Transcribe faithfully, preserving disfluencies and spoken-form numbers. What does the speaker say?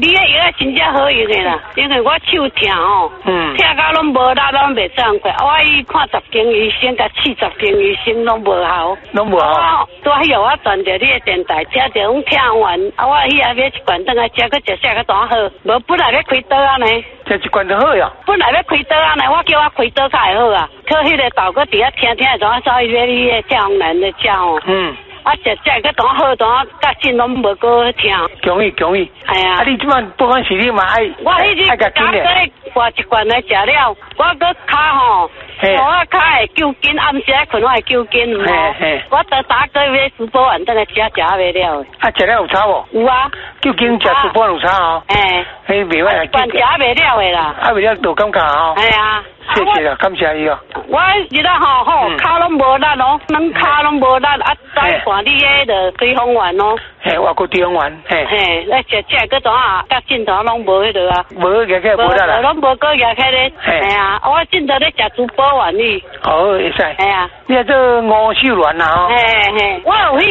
你个药真正好用的啦，因为我手痛哦，嗯，痛到拢无力，拢袂爽快。我去看十间医生，甲四十间医生拢无效， 拢无效。 我拄迄我转着你的电台，听着拢听完，啊，我去遐买一罐倒来食，搁食食个大好，无本来要开刀啊呢。 食一罐就好呀。本来要开刀啊呢，我叫我开刀较会好啊。可迄个豆搁伫遐听听，怎啊所以要你个降难的食哦。嗯。啊，食食个当好当，甲心拢无个听。 恭喜恭喜！哎呀，啊，你即摆不管是你嘛爱， 我迄日加过挂一罐来食了，我个骹吼，我骹会揪筋，暗时爱困我会揪筋，唔好。我得打个月珠宝丸等来食食袂了。啊， 食了有差无？ 有啊， 揪筋食珠宝有差哦。哎，迄袂歹， 罐食袂了的啦。 啊，袂了就感觉哦。 哎呀。 谢谢啦，感谢你哦。 我日啦吼吼，骹拢无力咯，软骹拢无力，啊，再看你迄个对方丸咯。 嘿，我个对方丸，嘿。嘿， 来食食个怎啊？甲镜头拢无迄个啊。 无个个无力啦。 拢无个个个咧。嘿啊，我镜头咧食珠宝丸哩。 哦，会使。 哎呀， 你做五秀丸啦吼。 嘿嘿，我有去。